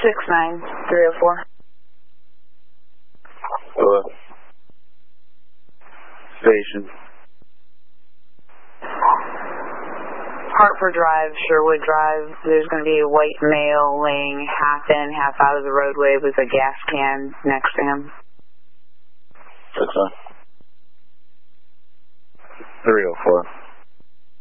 69304. Hello. Station. Hartford Drive, Sherwood Drive. There's going to be a white male laying half in, half out of the roadway with a gas can next to him. 304.